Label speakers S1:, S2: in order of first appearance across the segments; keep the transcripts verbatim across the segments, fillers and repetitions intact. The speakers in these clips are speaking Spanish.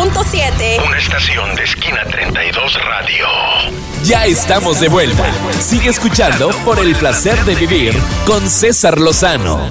S1: punto siete.
S2: Una estación de Esquina treinta y dos Radio.
S3: Ya estamos de vuelta. Sigue escuchando por el placer de vivir con César Lozano.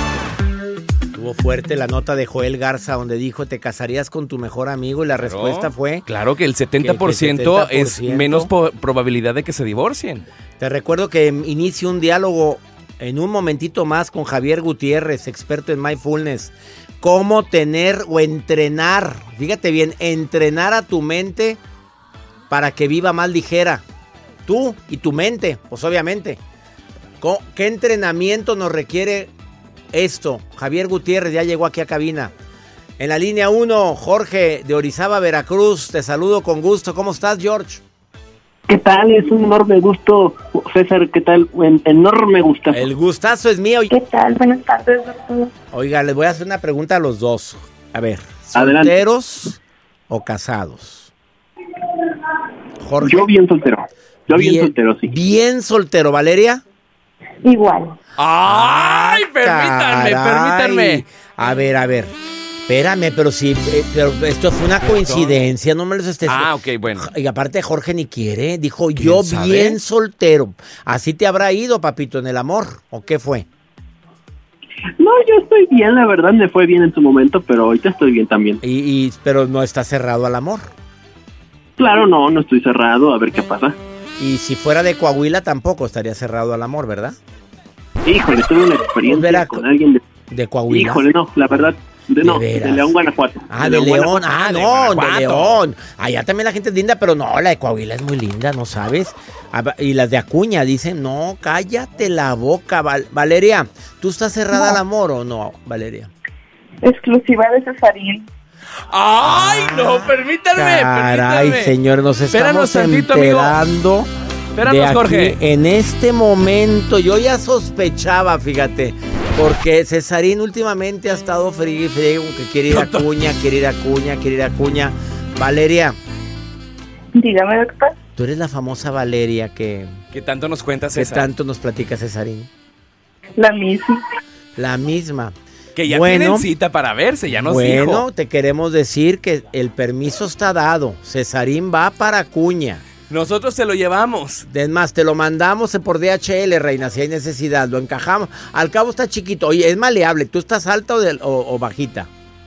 S4: Estuvo fuerte la nota de Joel Garza donde dijo ¿te casarías con tu mejor amigo? Y la
S3: Claro,
S4: respuesta fue...
S3: Claro que el setenta por ciento, que el setenta por ciento es menos po- probabilidad de que se divorcien.
S4: Te recuerdo que inicio un diálogo en un momentito más con Javier Gutiérrez, experto en mindfulness. Cómo tener o entrenar, fíjate bien, entrenar a tu mente para que viva más ligera. Tú y tu mente, pues obviamente. ¿Qué entrenamiento nos requiere esto? Javier Gutiérrez ya llegó aquí a cabina. En la línea uno, Jorge de Orizaba, Veracruz. Te saludo con gusto. ¿Cómo estás, George?
S5: ¿Qué tal? Es un enorme gusto, César. ¿Qué tal? Un enorme gustazo.
S4: El gustazo es mío.
S6: ¿Qué tal? Buenas tardes, doctor.
S4: Oiga, les voy a hacer una pregunta a los dos. A ver,
S5: Adelante.
S4: ¿solteros o casados? Jorge.
S5: Yo bien soltero. Yo bien, bien soltero, sí.
S4: Bien soltero, ¿Valeria?
S6: Igual.
S3: ¡Ay! Permítanme,
S4: Caray.
S3: permítanme.
S4: A ver, a ver. Espérame, pero sí, eh, pero esto fue una coincidencia, no me lo estés...
S3: Ah, ok, bueno.
S4: Y aparte Jorge ni quiere, dijo
S3: ¿Quién
S4: yo
S3: sabe?
S4: bien soltero. ¿Así te habrá ido, papito, en el amor? ¿O qué fue?
S5: No, yo estoy bien, la verdad, me fue bien en su momento, pero ahorita estoy bien también.
S4: Y, y pero no está cerrado al amor.
S5: Claro, no, no estoy cerrado, a ver qué pasa.
S4: Y si fuera de Coahuila tampoco estaría cerrado al amor, ¿verdad?
S5: Híjole, tuve una experiencia
S4: Verá,
S5: con alguien de...
S4: De Coahuila.
S5: Híjole, no, la verdad, de, no,
S4: ¿De
S5: de
S4: veras?
S5: León, Guanajuato.
S4: Ah, de León, ah,
S3: de
S4: no,
S3: Guanajuato.
S4: de León. Allá también la gente es linda, pero no, la de Coahuila es muy linda, ¿no sabes? Ah, y las de Acuña dicen, no, cállate la boca, Val- Valeria. ¿Tú estás cerrada
S6: No.
S4: al amor o no, Valeria?
S6: Exclusiva de Cesarín.
S3: ¡Ay, no! Permítanme,
S4: Caray,
S3: permítanme.
S4: señor, nos
S3: Espéranos
S4: estamos
S3: tantito, amigo.
S4: enterando
S3: Espéranos,
S4: de aquí,
S3: Jorge.
S4: en este momento. Yo ya sospechaba, fíjate, porque Cesarín últimamente ha estado friegue y friegue, que quiere ir a Acuña, quiere ir a Acuña, quiere ir a Acuña. Valeria,
S6: Dígame, doctor.
S4: tú eres la famosa Valeria que,
S3: ¿Qué tanto nos cuentas,
S4: que
S3: César?
S4: tanto nos platica Cesarín.
S6: La misma.
S4: La misma.
S3: Que ya
S4: Bueno,
S3: tienen cita para verse, ya nos
S4: bueno,
S3: dijo.
S4: te queremos decir que el permiso está dado. Cesarín va para Acuña.
S3: Nosotros se lo llevamos.
S4: Es más, te lo mandamos por D H L, reina, si hay necesidad. Lo encajamos. Al cabo está chiquito. Oye, es maleable. ¿Tú estás alta o, del- o- o bajita?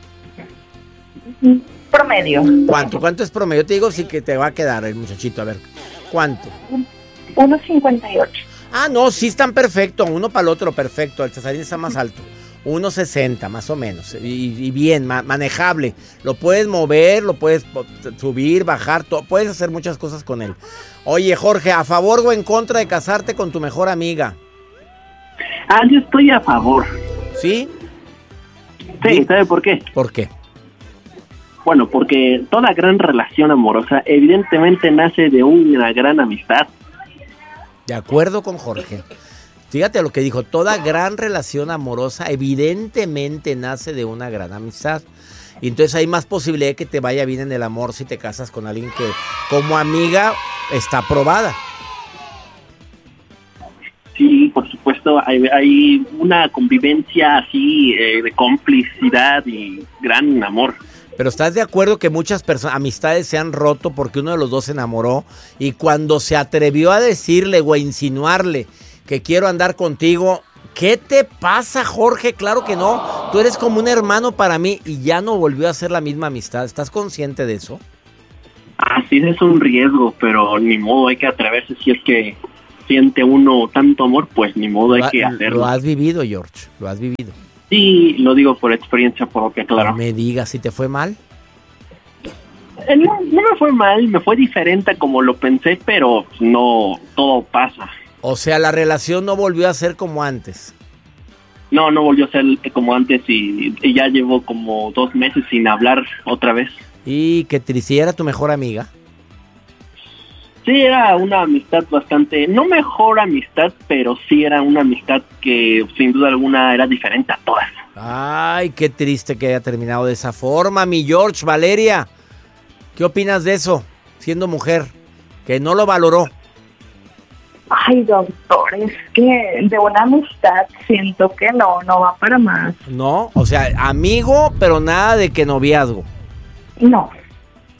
S6: Promedio.
S4: ¿Cuánto? ¿Cuánto es promedio? Yo te digo sí que te va a quedar el muchachito. A ver, ¿cuánto?
S6: uno cincuenta y ocho.
S4: Ah, no, sí están perfecto. Uno para el otro, perfecto. El Cesarín está más alto. uno sesenta, más o menos. Y, y bien, ma- manejable. Lo puedes mover, lo puedes po- subir, bajar. to- puedes hacer muchas cosas con él. Oye, Jorge, ¿a favor o en contra de casarte con tu mejor amiga?
S5: Ah, yo estoy a favor.
S4: ¿Sí?
S5: Sí, ¿sabe por qué?
S4: ¿Por qué?
S5: Bueno, porque toda gran relación amorosa evidentemente nace de una gran amistad.
S4: De acuerdo con Jorge. Fíjate lo que dijo, toda gran relación amorosa evidentemente nace de una gran amistad. Y entonces hay más posibilidad de que te vaya bien en el amor si te casas con alguien que como amiga está aprobada.
S5: Sí, por supuesto, hay, hay una convivencia así eh, de complicidad y gran amor.
S4: Pero ¿estás de acuerdo que muchas personas, amistades se han roto porque uno de los dos se enamoró y cuando se atrevió a decirle o a insinuarle que quiero andar contigo, ¿qué te pasa, Jorge? Claro que no, tú eres como un hermano para mí y ya no volvió a ser la misma amistad. ¿Estás consciente de eso?
S5: Ah, sí, es un riesgo, pero ni modo, hay que atreverse. Si es que siente uno tanto amor, pues ni modo, hay
S4: Lo,
S5: que
S4: ha-
S5: hacerlo.
S4: lo has vivido, George, lo has vivido.
S5: Sí, lo digo por experiencia propia, claro.
S4: No me digas si te fue mal.
S5: Eh, No, no me fue mal, me fue diferente a como lo pensé, pero no, todo pasa.
S4: O sea, la relación no volvió a ser como antes.
S5: No, no volvió a ser como antes y, y ya llevo como dos meses sin hablar otra vez.
S4: Y que triste, ¿era tu mejor amiga?
S5: Sí, era una amistad bastante, no mejor amistad, pero sí era una amistad que sin duda alguna era diferente a todas.
S4: Ay, qué triste que haya terminado de esa forma, mi George. Valeria, ¿qué opinas de eso, siendo mujer, que no lo valoró?
S6: Ay, doctor, es que de una amistad siento que no, no va para más.
S4: No, o sea, amigo, pero nada de que noviazgo.
S6: No,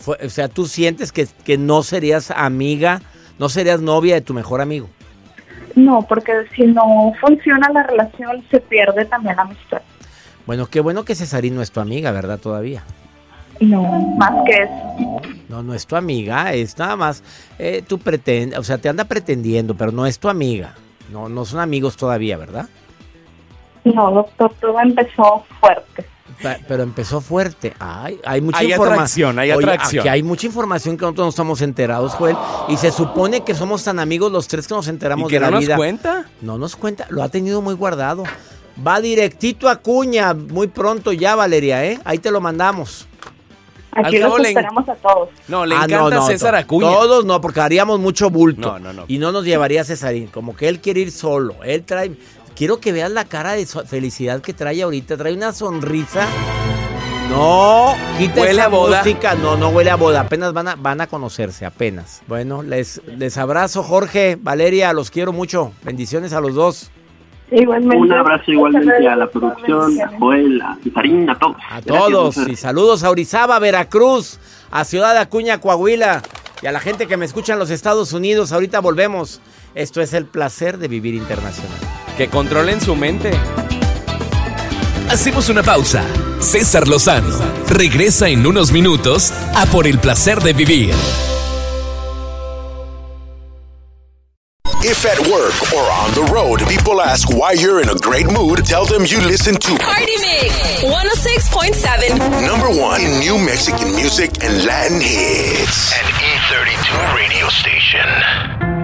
S4: Fue, o sea, tú sientes que, que no serías amiga, no serías novia de tu mejor amigo.
S6: No, porque si no funciona la relación, se pierde también la amistad.
S4: Bueno, qué bueno que Cesarín no es tu amiga, ¿verdad? Todavía.
S6: No, más que eso.
S4: No, no es tu amiga, es nada más, eh, tú pretendes, o sea, te anda pretendiendo, pero no es tu amiga. No, no son amigos todavía, ¿verdad?
S6: No, doctor, todo empezó fuerte.
S4: Pero empezó fuerte. Ay, hay mucha
S1: hay
S4: información.
S1: Atracción, hay
S4: Oye,
S1: atracción.
S4: Aquí hay mucha información que nosotros no estamos enterados, Joel. Y se supone que somos tan amigos los tres que nos enteramos
S1: ¿Y que
S4: de la
S1: no
S4: vida.
S1: nos cuenta?
S4: No nos cuenta. Lo ha tenido muy guardado. Va directito a Acuña muy pronto ya, Valeria, ¿eh? Ahí te lo mandamos.
S6: Aquí
S1: Al cabo
S6: los
S1: le-
S6: esperamos a todos.
S1: No, le
S4: Ah,
S1: encanta
S4: no, no,
S1: César
S4: to-
S1: Acuña.
S4: Todos no, porque haríamos mucho bulto.
S1: No, no, no.
S4: Y no nos llevaría a Cesarín. Como que él quiere ir solo. Él trae... Quiero que veas la cara de so- felicidad que trae ahorita. Trae una sonrisa. No, quita
S1: Huele
S4: esa
S1: a boda.
S4: música. No, no huele a boda. Apenas van a, van a conocerse, apenas. Bueno, les, les abrazo, Jorge, Valeria, los quiero mucho. Bendiciones a los dos.
S6: Igualmente.
S5: Un abrazo igualmente a la producción, a Joel, a Cesarín, a todos.
S4: A
S5: Gracias,
S4: todos.
S5: doctor.
S4: Y saludos a Orizaba, Veracruz, a Ciudad de Acuña, Coahuila. Y a la gente que me escucha en los Estados Unidos. Ahorita volvemos. Esto es el placer de vivir internacional.
S1: Que controlen su mente.
S3: Hacemos una pausa. César Lozano regresa en unos minutos a Por el placer de vivir.
S2: If at work or on the road, people ask why you're in a great mood, tell them you listen to
S7: Party Mix one oh six point seven.
S2: number one in new Mexican music and Latin hits.
S8: An E thirty-two radio station.